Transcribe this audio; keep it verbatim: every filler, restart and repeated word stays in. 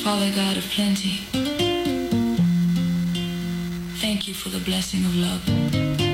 Father God of plenty, thank you for the blessing of love.